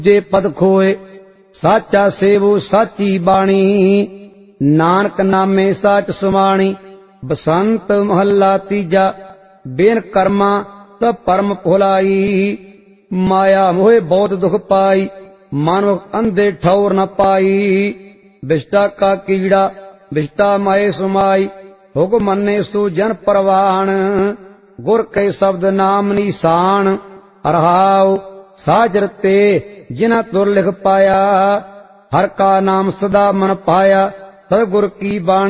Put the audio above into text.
ਜੇ ਪਦ ਖੋਏ ਸਾਚਾ ਸੇਵੋ ਸਾਚੀ ਬਾਣੀ, ਨਾਨਕ ਨਾਮੇ ਸਾਚ ਸੁਮਾਣੀ। ਬਸੰਤ ਮਹੱਲਾ ਤੀਜਾ। ਬੇਨ ਕਰਮਾ ਤਬ ਪਰਮ ਭੁਲਾਈ, ਮਾਇਆ ਮੋਹਿ ਬਹੁਤ ਦੁਖ ਪਾਈ। ਮਨੁਖ ਅੰਧੇ ਠੌਰ ਨ ਪਾਈ, ਵਿਸ਼ਟਾ ਕਾ ਕੀੜਾ ਵਿਸ਼ਟਾ ਮਾਏ ਸੁਮਾਈ। ਹੁਕਮ ਮੰਨੇ ਸੋ ਜਨ ਪਰਵਾਣ, ਗੁਰ ਕੇ ਸ਼ਬਦ ਨਾਮ ਨਿਸ਼ਾਨ। ਰਹਾਉ ਸਾਜ ਰਤੇ ਜਿਨਾ ਤੁਰ ਲਿਖ ਪਾਇਆ, ਹਰ ਕਾ ਨਾਮ ਸਦਾ ਮਨ ਪਾਇਆ। ਸਤਿਗੁਰ ਕੀ ਬਾਣੀ